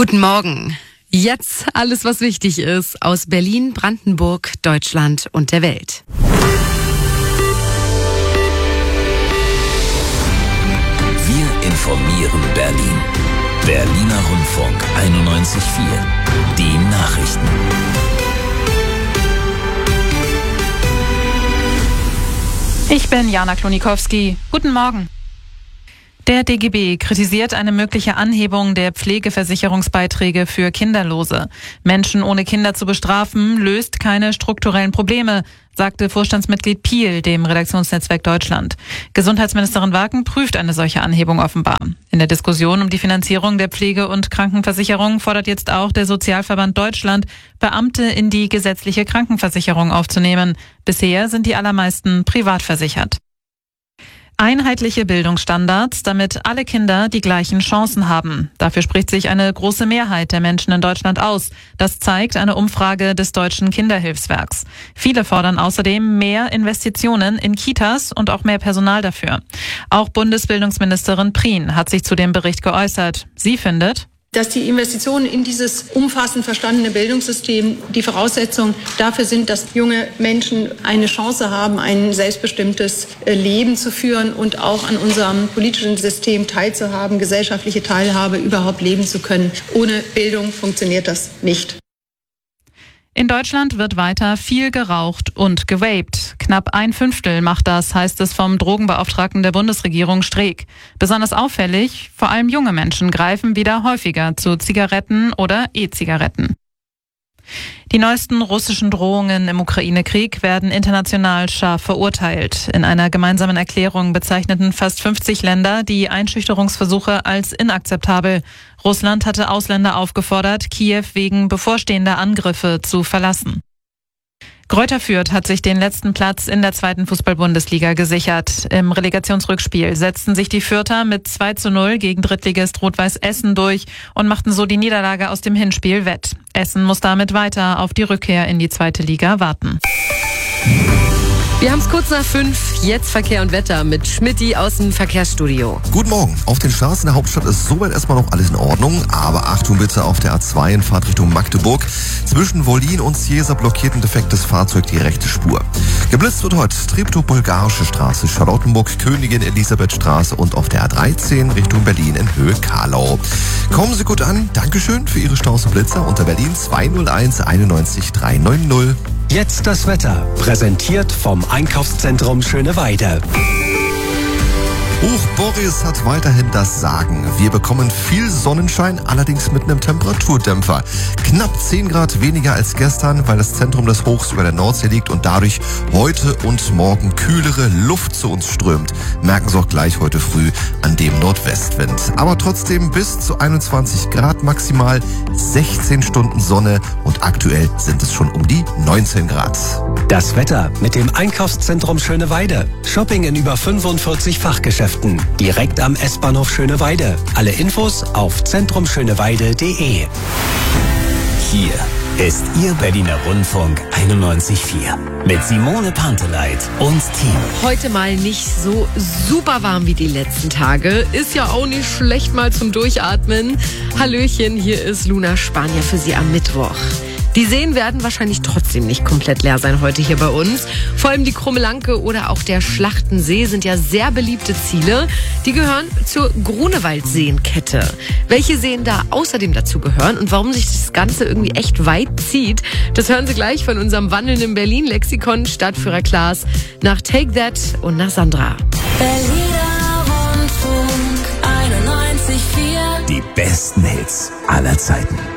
Guten Morgen. Jetzt alles, was wichtig ist, aus Berlin, Brandenburg, Deutschland und der Welt. Wir informieren Berlin. Berliner Rundfunk 91.4. Die Nachrichten. Ich bin Jana Klonikowski. Guten Morgen. Der DGB kritisiert eine mögliche Anhebung der Pflegeversicherungsbeiträge für Kinderlose. Menschen ohne Kinder zu bestrafen, löst keine strukturellen Probleme, sagte Vorstandsmitglied Piel dem Redaktionsnetzwerk Deutschland. Gesundheitsministerin Waken prüft eine solche Anhebung offenbar. In der Diskussion um die Finanzierung der Pflege- und Krankenversicherung fordert jetzt auch der Sozialverband Deutschland, Beamte in die gesetzliche Krankenversicherung aufzunehmen. Bisher sind die allermeisten privat versichert. Einheitliche Bildungsstandards, damit alle Kinder die gleichen Chancen haben. Dafür spricht sich eine große Mehrheit der Menschen in Deutschland aus. Das zeigt eine Umfrage des Deutschen Kinderhilfswerks. Viele fordern außerdem mehr Investitionen in Kitas und auch mehr Personal dafür. Auch Bundesbildungsministerin Prien hat sich zu dem Bericht geäußert. Sie findet, dass die Investitionen in dieses umfassend verstandene Bildungssystem die Voraussetzung dafür sind, dass junge Menschen eine Chance haben, ein selbstbestimmtes Leben zu führen und auch an unserem politischen System teilzuhaben, gesellschaftliche Teilhabe überhaupt leben zu können. Ohne Bildung funktioniert das nicht. In Deutschland wird weiter viel geraucht und gewaped. Knapp 1/5 macht das, heißt es vom Drogenbeauftragten der Bundesregierung Streeck. Besonders auffällig, vor allem junge Menschen greifen wieder häufiger zu Zigaretten oder E-Zigaretten. Die neuesten russischen Drohungen im Ukraine-Krieg werden international scharf verurteilt. In einer gemeinsamen Erklärung bezeichneten fast 50 Länder die Einschüchterungsversuche als inakzeptabel. Russland hatte Ausländer aufgefordert, Kiew wegen bevorstehender Angriffe zu verlassen. Greuther Fürth hat sich den letzten Platz in der 2. Fußball-Bundesliga gesichert. Im Relegationsrückspiel setzten sich die Fürther mit 2:0 gegen Drittligist Rot-Weiß Essen durch und machten so die Niederlage aus dem Hinspiel wett. Essen muss damit weiter auf die Rückkehr in die 2. Liga warten. Wir haben es kurz nach 5, jetzt Verkehr und Wetter mit Schmidti aus dem Verkehrsstudio. Guten Morgen. Auf den Straßen der Hauptstadt ist soweit erstmal noch alles in Ordnung, aber Achtung bitte auf der A2 in Fahrtrichtung Magdeburg. Zwischen Wollin und Ciesa blockiert ein defektes Fahrzeug die rechte Spur. Geblitzt wird heute Treptow-Bulgarische Straße, Charlottenburg, Königin Elisabethstraße und auf der A13 Richtung Berlin in Höhe Karlau. Kommen Sie gut an. Dankeschön für Ihre Staus und Blitzer unter Berlin 201 91 390. Jetzt das Wetter, präsentiert vom Einkaufszentrum Schöneweide. Hoch Boris hat weiterhin das Sagen. Wir bekommen viel Sonnenschein, allerdings mit einem Temperaturdämpfer. Knapp 10 Grad weniger als gestern, weil das Zentrum des Hochs über der Nordsee liegt und dadurch heute und morgen kühlere Luft zu uns strömt. Merken Sie auch gleich heute früh an dem Nordwestwind. Aber trotzdem bis zu 21 Grad maximal, 16 Stunden Sonne und aktuell sind es schon um die 19 Grad. Das Wetter mit dem Einkaufszentrum Schöneweide. Shopping in über 45 Fachgeschäften. Direkt am S-Bahnhof Schöneweide. Alle Infos auf zentrumschöneweide.de. Hier ist Ihr Berliner Rundfunk 91.4 mit Simone Panteleit und Team. Heute mal nicht so super warm wie die letzten Tage. Ist ja auch nicht schlecht mal zum Durchatmen. Hallöchen, hier ist Luna Spanier für Sie am Mittwoch. Die Seen werden wahrscheinlich trotzdem nicht komplett leer sein heute hier bei uns. Vor allem die Krummelanke oder auch der Schlachtensee sind ja sehr beliebte Ziele. Die gehören zur Grunewaldseenkette. Welche Seen da außerdem dazu gehören und warum sich das Ganze irgendwie echt weit zieht, das hören Sie gleich von unserem wandelnden Berlin-Lexikon Stadtführer Klaas nach Take That und nach Sandra. Berliner Rundfunk 91.4. Die besten Hits aller Zeiten.